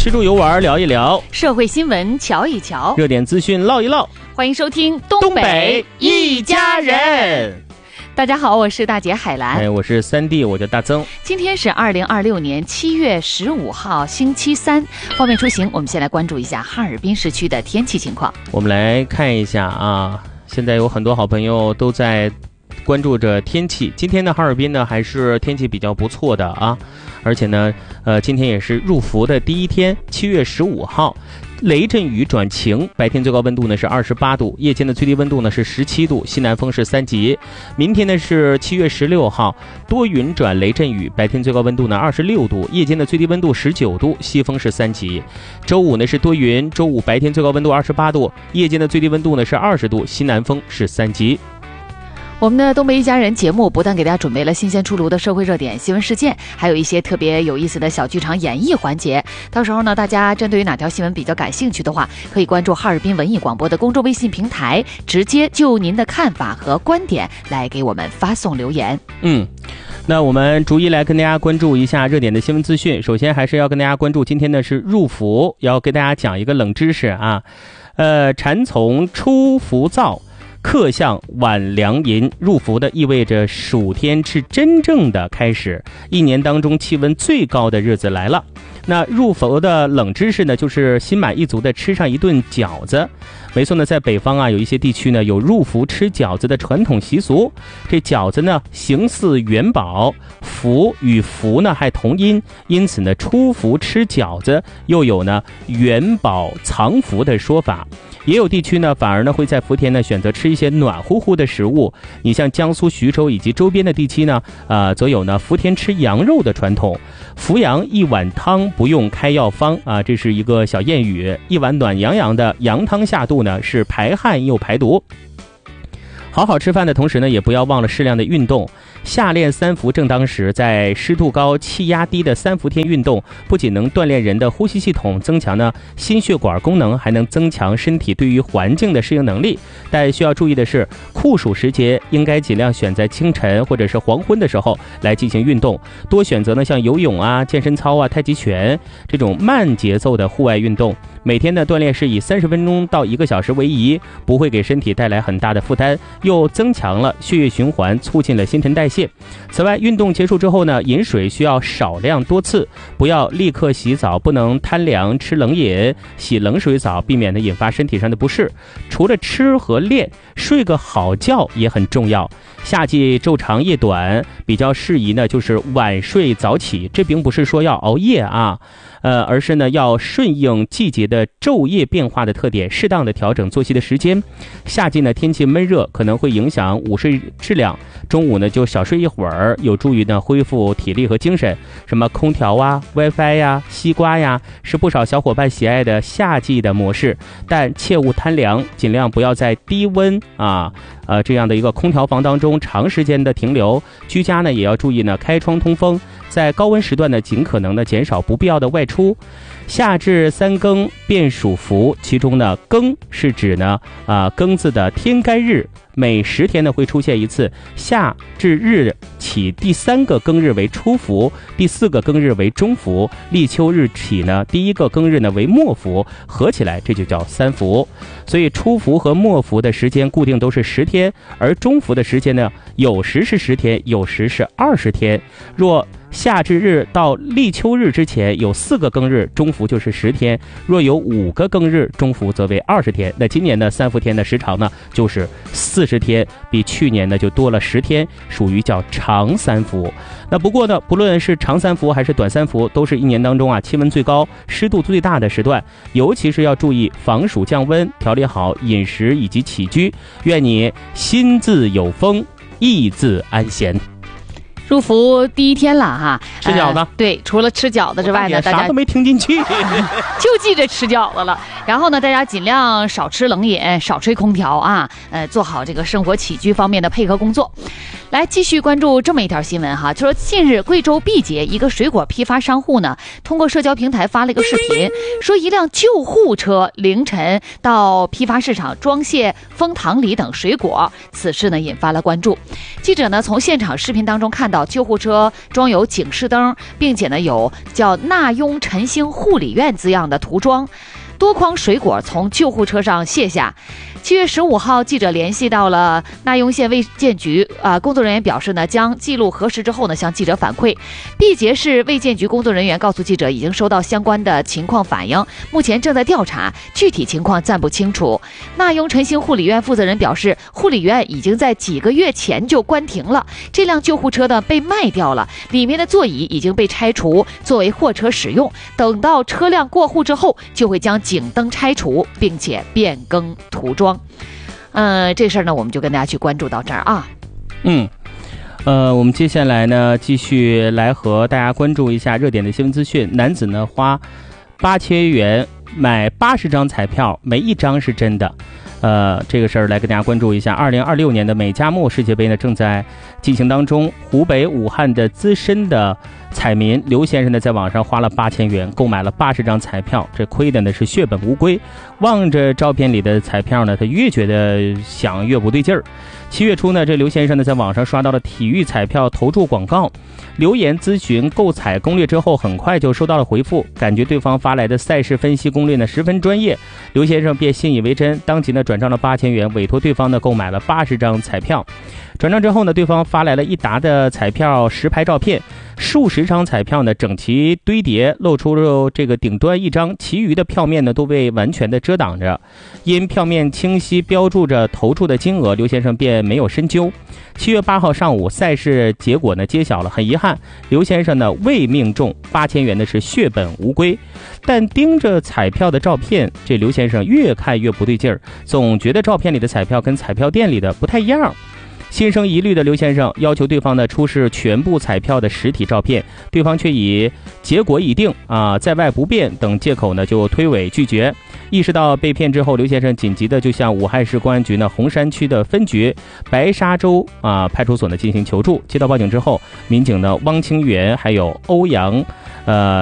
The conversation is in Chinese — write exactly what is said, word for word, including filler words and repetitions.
吃住游玩聊一聊， 社会新闻瞧一瞧， 热点资讯唠一唠。 欢迎收听东北一家人。大家好，我是大姐海兰。 哎，我是三弟，我叫大曾。 今天是二零二六年七月十五号，星期三。方便出行，我们先来关注一下哈尔滨市区的天气情况。 我们来看一下啊，现在有很多好朋友都在关注着天气。今天的哈尔滨呢，还是天气比较不错的啊，而且呢，呃，今天也是入伏的第一天，七月十五号。雷阵雨转晴，白天最高温度呢是二十八度，夜间的最低温度呢是十七度，西南风是三级。明天呢是七月十六号，多云转雷阵雨，白天最高温度呢二十六度，夜间的最低温度十九度，西风是三级。周五呢是多云，周五白天最高温度二十八度，夜间的最低温度呢是二十度，西南风是三级。 我们的东北一家人节目不但给大家准备了新鲜出炉的社会热点新闻事件，还有一些特别有意思的小剧场演绎环节。到时候呢，大家针对于哪条新闻比较感兴趣的话，可以关注哈尔滨文艺广播的公众微信平台，直接就您的看法和观点来给我们发送留言。 嗯，那我们逐一来跟大家关注一下热点的新闻资讯。首先还是要跟大家关注今天呢是入伏，要跟大家讲一个冷知识啊，呃，蝉从出伏灶，客向晚凉吟。入伏的意味着暑天是真正的开始，一年当中气温最高的日子来了。那入伏的冷知识呢，就是心满意足的吃上一顿饺子。没错呢，在北方啊，有一些地区呢有入伏吃饺子的传统习俗。这饺子呢形似元宝，伏与伏呢还同音，因此呢出伏吃饺子又有呢元宝藏伏的说法。也有地区呢反而呢会在伏天呢选择吃一些暖乎乎的食物。你像江苏徐州以及周边的地区呢，呃，则有呢伏天吃羊肉的传统。伏阳一碗汤不用开药方啊，这是一个小谚语。一碗暖洋洋的羊汤下肚呢，是排汗又排毒。好好吃饭的同时呢，也不要忘了适量的运动。夏练三伏正当时，在湿度高、气压低的三伏天运动，不仅能锻炼人的呼吸系统，增强呢心血管功能，还能增强身体对于环境的适应能力。但需要注意的是，酷暑时节应该尽量选在清晨或者是黄昏的时候来进行运动，多选择呢像游泳啊、健身操啊、太极拳这种慢节奏的户外运动。每天的锻炼是以三十分钟到一个小时为宜，不会给身体带来很大的负担，又增强了血液循环，促进了新陈代谢。此外，运动结束之后呢，饮水需要少量多次，不要立刻洗澡，不能贪凉吃冷饮，洗冷水澡，避免呢引发身体上的不适。除了吃和练，睡个好觉也很重要。夏季昼长夜短，比较适宜呢就是晚睡早起。这并不是说要熬夜啊，呃，而是呢要顺应季节的昼夜变化的特点，适当的调整作息的时间。夏季呢天气闷热，可能会影响午睡质量，中午呢就小睡一会儿，有助于呢恢复体力和精神。什么空调啊、WiFi 呀、西瓜呀，是不少小伙伴喜爱的夏季的模式，但切勿贪凉，尽量不要在低温啊呃这样的一个空调房当中长时间的停留。居家呢也要注意呢开窗通风，在高温时段呢尽可能的减少不必要的外出。夏至三更便属伏，其中呢庚是指呢啊、呃、庚字的天干日，每十天呢会出现一次。夏至日起第三个庚日为初伏，第四个庚日为中伏，立秋日起呢第一个庚日呢为末伏，合起来这就叫三伏。所以初伏和末伏的时间固定都是十天，而中伏的时间呢有时是十天，有时是二十天。若夏至日到立秋日之前有四个庚日，中伏就是十天；若有五个庚日，中伏则为二十天。那今年的三伏天的时长呢，就是四十天，比去年呢就多了十天，属于叫长三伏。那不过呢，不论是长三伏还是短三伏，都是一年当中啊气温最高、湿度最大的时段，尤其是要注意防暑降温，调理好饮食以及起居。愿你心自有风，意自安闲。 入伏第一天了哈， 吃饺子、 呃、对，除了吃饺子之外呢，大家啥都没听进去就记着吃饺子了。然后呢，大家尽量少吃冷饮，少吹空调啊，呃，做好这个生活起居方面的配合工作。来继续关注这么一条新闻哈，就说近日贵州毕节一个水果批发商户呢，通过社交平台发了一个视频，说一辆救护车凌晨到批发市场装卸枫糖梨等水果，此事呢引发了关注。记者呢从现场视频当中看到到救护车装有警示灯，并且呢有叫纳雍晨兴护理院字样的涂装。多筐水果从救护车上卸下。七月十五号，记者联系到了纳雍县卫健局，啊、呃，工作人员表示呢，将记录核实之后呢，向记者反馈。毕节市卫健局工作人员告诉记者，已经收到相关的情况反映，目前正在调查，具体情况暂不清楚。纳雍晨兴护理院负责人表示，护理院已经在几个月前就关停了，这辆救护车呢被卖掉了，里面的座椅已经被拆除，作为货车使用。等到车辆过户之后，就会将警灯拆除，并且变更涂装。呃，这事儿呢，我们就跟大家去关注到这儿啊。 嗯，呃，我们接下来呢，继续来和大家关注一下热点的新闻资讯。男子呢花八千元买八十张彩票，没一张是真的。呃，这个事儿来跟大家关注一下。二零二六年的美加墨世界杯呢正在进行当中。湖北武汉的资深的彩民刘先生呢，在网上花了八千元购买了八十张彩票，这亏的呢是血本无归。望着照片里的彩票呢，他越觉得想越不对劲儿。七月初呢，这刘先生呢在网上刷到了体育彩票投注广告，留言咨询购彩攻略之后，很快就收到了回复，感觉对方发来的赛事分析攻略呢十分专业，刘先生便信以为真，当即呢转账了八千元，委托对方呢购买了八十张彩票。转账之后呢，对方发来了一沓的彩票实拍照片，数十张彩票呢整齐堆叠，露出了这个顶端一张，其余的票面呢都被完全的遮挡着。因票面清晰标注着投注的金额，刘先生便没有深究。七月八号上午，赛事结果呢揭晓了，很遗憾，刘先生呢未命中，八千元呢是血本无归。但盯着彩票的照片，这刘先生越看越不对劲儿，总觉得照片里的彩票跟彩票店里的不太一样。心生疑虑的刘先生要求对方呢出示全部彩票的实体照片，对方却以结果已定啊，在外不便等借口呢就推诿拒绝。意识到被骗之后，刘先生紧急的就向武汉市公安局呢红山区的分局白沙洲啊派出所呢进行求助。接到报警之后，民警呢汪清源还有欧阳呃